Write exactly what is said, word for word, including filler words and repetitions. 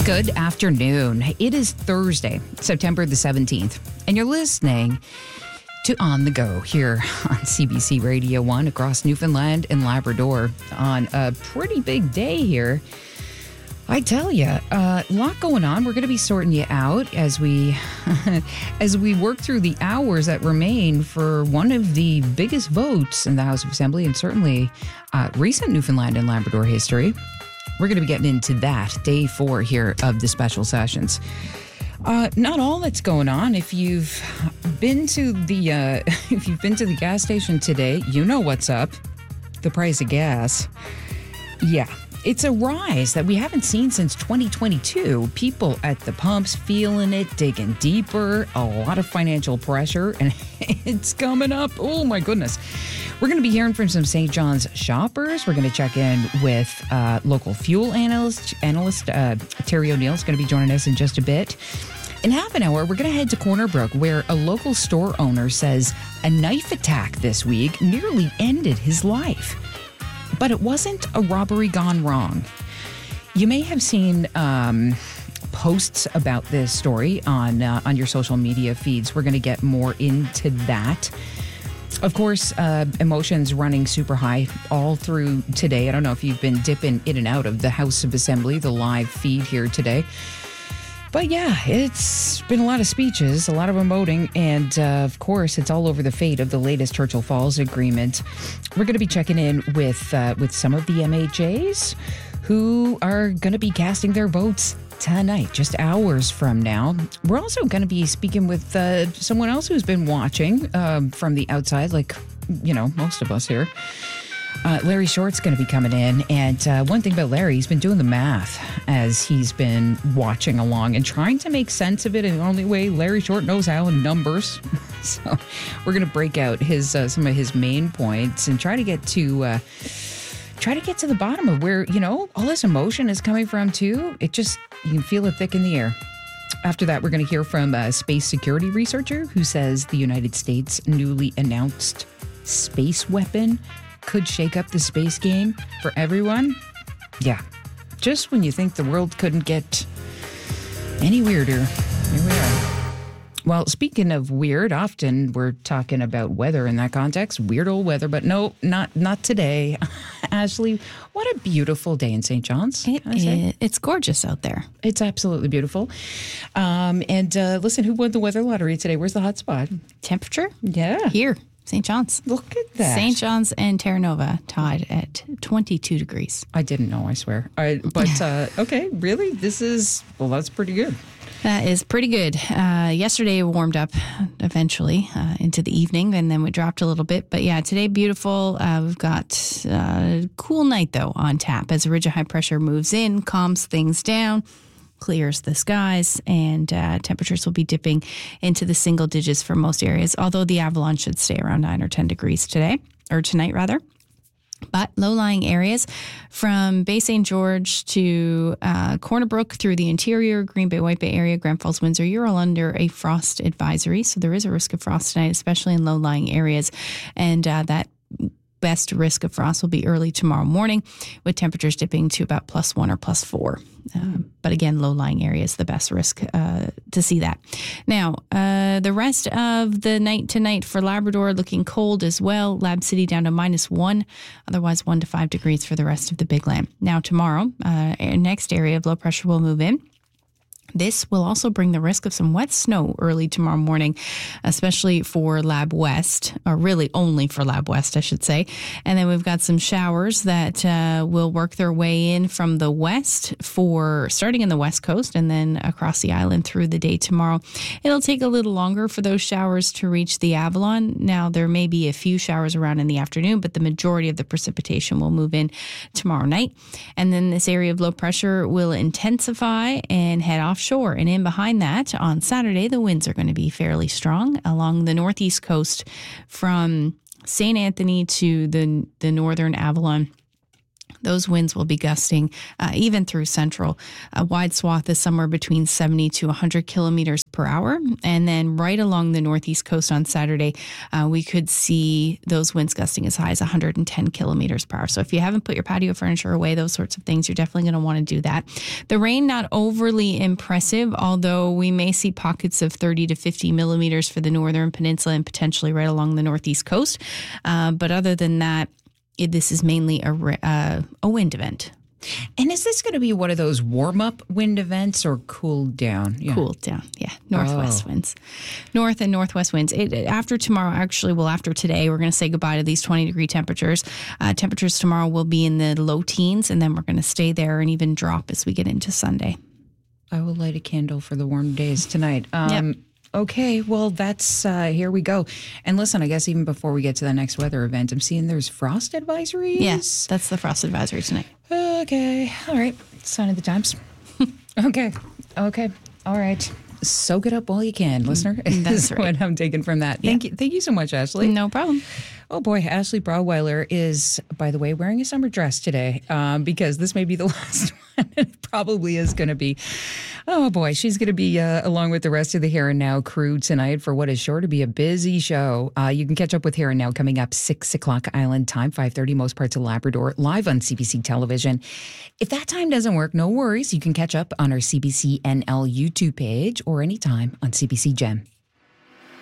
Good afternoon. It is Thursday, September the seventeenth, and you're listening to On the Go here on C B C Radio one across Newfoundland and Labrador on a pretty big day here. I tell you, a uh, lot going on. We're going to be sorting you out as we as we work through the hours that remain for one of the biggest votes in the House of Assembly and certainly uh, recent Newfoundland and Labrador history. We're going to be getting into that day four here of the special sessions. Uh, not all that's going on. If you've been to the uh, if you've been to the gas station today, you know what's up. The price of gas. Yeah. It's a rise that we haven't seen since twenty twenty-two. People at the pumps feeling it, digging deeper, a lot of financial pressure, and it's coming up. Oh, my goodness. We're going to be hearing from some Saint John's shoppers. We're going to check in with uh, local fuel analyst, analyst uh, Terry O'Neill is going to be joining us in just a bit. In half an hour, we're going to head to Corner Brook, where a local store owner says a knife attack this week nearly ended his life. But it wasn't a robbery gone wrong. You may have seen um, posts about this story on uh, on your social media feeds. We're going to get more into that. Of course, uh, emotions running super high all through today. I don't know if you've been dipping in and out of the House of Assembly, the live feed here today. But yeah, it's been a lot of speeches, a lot of emoting, and uh, of course, it's all over the fate of the latest Churchill Falls agreement. We're going to be checking in with uh, with some of the M H As who are going to be casting their votes tonight, just hours from now. We're also going to be speaking with uh, someone else who's been watching um, from the outside, like, you know, most of us here. Uh, Larry Short's going to be coming in, and uh, one thing about Larry, he's been doing the math as he's been watching along and trying to make sense of it in the only way Larry Short knows how, in numbers. So we're going to break out his uh, some of his main points and try to get to uh, try to get to the bottom of where, you know, all this emotion is coming from too. It just, you can feel it thick in the air. After that, we're going to hear from a space security researcher who says the United States' newly announced space weapon could shake up the space game for everyone. Yeah, just when you think the world couldn't get any weirder, here we are. Well, speaking of weird, often we're talking about weather in that context, weird old weather, but no, not not today. Ashley, what a beautiful day in Saint John's. It, it, it's gorgeous out there. It's absolutely beautiful. Um, and uh, listen, who won the weather lottery today? Where's the hot spot? Temperature? Yeah. Here. Saint John's. Look at that. Saint John's and Terra Nova tied at twenty-two degrees. I didn't know, I swear. I, but, uh, okay, really? This is, well, that's pretty good. That is pretty good. Uh, yesterday warmed up eventually uh, into the evening, and then we dropped a little bit. But yeah, today beautiful. Uh, we've got a cool night, though, on tap as a ridge of high pressure moves in, calms things down, clears the skies, and uh, temperatures will be dipping into the single digits for most areas, although the Avalon should stay around nine or ten degrees today, or tonight rather. But low-lying areas from Bay Saint George to uh, Corner Brook through the interior, Green Bay, White Bay area, Grand Falls, Windsor, you're all under a frost advisory. So there is a risk of frost tonight, especially in low-lying areas. And uh, that best risk of frost will be early tomorrow morning, with temperatures dipping to about plus one or plus four. Um, but again, low-lying areas, the best risk uh, to see that. Now, uh, the rest of the night tonight for Labrador looking cold as well. Lab City down to minus one, otherwise one to five degrees for the rest of the Big Land. Now, tomorrow, uh, next area of low pressure will move in. This will also bring the risk of some wet snow early tomorrow morning, especially for Lab West, or really only for Lab West, I should say. And then we've got some showers that uh, will work their way in from the west for starting in the west coast and then across the island through the day tomorrow. It'll take a little longer for those showers to reach the Avalon. Now, there may be a few showers around in the afternoon, but the majority of the precipitation will move in tomorrow night. And then this area of low pressure will intensify and head off offshore. And in behind that, on Saturday, the winds are going to be fairly strong along the northeast coast from Saint Anthony to the, the northern Avalon. those winds will be gusting uh, even through central. A wide swath is somewhere between seventy to one hundred kilometers per hour. And then right along the northeast coast on Saturday, uh, we could see those winds gusting as high as one hundred ten kilometers per hour. So if you haven't put your patio furniture away, those sorts of things, you're definitely going to want to do that. The rain, not overly impressive, although we may see pockets of thirty to fifty millimeters for the northern peninsula and potentially right along the northeast coast. Uh, but other than that, it, this is mainly a, uh, a wind event. And is this going to be one of those warm-up wind events or cool down? Yeah. Cool down, yeah. Northwest oh. winds. North and northwest winds. It, after tomorrow, actually, well, after today, we're going to say goodbye to these twenty-degree temperatures. Uh, temperatures tomorrow will be in the low teens, and then we're going to stay there and even drop as we get into Sunday. I will light a candle for the warm days tonight. Um, yep. Okay, well, that's, uh, here we go. And listen, I guess even before we get to the next weather event, I'm seeing there's frost advisories. Yes, that's the frost advisory tonight. Okay, all right. Sign of the times. okay, okay, all right. Soak it up while you can, listener. That's right. What I'm taking from that. Thank yeah. you. Thank you so much, Ashley. No problem. Oh boy, Ashley Broadweiler is, by the way, wearing a summer dress today um, because this may be the last one. It probably is going to be. Oh boy, she's going to be uh, along with the rest of the Here and Now crew tonight for what is sure to be a busy show. Uh, you can catch up with Here and Now coming up six o'clock Island time, five thirty most parts of Labrador, live on C B C television. If that time doesn't work, no worries. You can catch up on our C B C N L YouTube page or anytime on C B C Gem.